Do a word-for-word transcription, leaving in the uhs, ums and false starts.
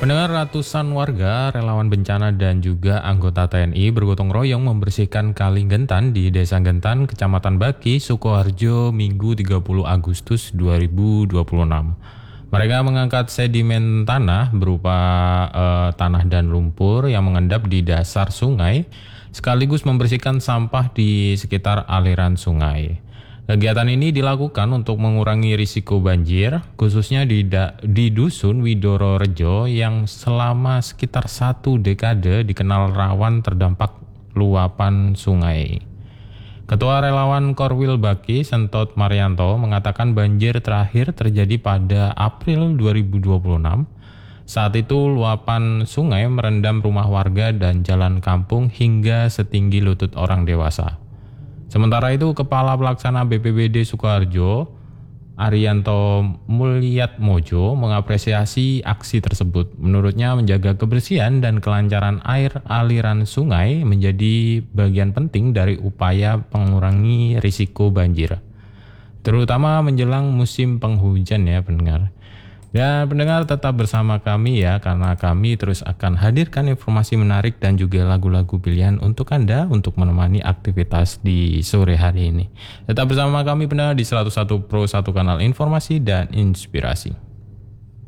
Pendengar, ratusan warga, relawan bencana dan juga anggota T N I bergotong royong membersihkan Kali Gentan di Desa Gentan, Kecamatan Baki, Sukoharjo, Minggu tiga puluh Agustus dua ribu dua puluh enam. Mereka mengangkat sedimen tanah berupa eh, tanah dan lumpur yang mengendap di dasar sungai, sekaligus membersihkan sampah di sekitar aliran sungai. Kegiatan ini dilakukan untuk mengurangi risiko banjir, khususnya di, da- di Dusun Widoro Rejo yang selama sekitar satu dekade dikenal rawan terdampak luapan sungai. Ketua Relawan Korwil Baki, Sentot Marianto, mengatakan banjir terakhir terjadi pada April dua ribu dua puluh enam. Saat itu luapan sungai merendam rumah warga dan jalan kampung hingga setinggi lutut orang dewasa. Sementara itu, Kepala Pelaksana B P B D Sukoharjo, Arianto Mulyatmojo, mengapresiasi aksi tersebut. Menurutnya, menjaga kebersihan dan kelancaran air aliran sungai menjadi bagian penting dari upaya mengurangi risiko banjir, terutama menjelang musim penghujan ya pendengar. Dan pendengar tetap bersama kami ya, karena kami terus akan hadirkan informasi menarik dan juga lagu-lagu pilihan untuk Anda untuk menemani aktivitas di sore hari ini. Tetap bersama kami pendengar di seratus satu Pro satu, kanal informasi dan inspirasi.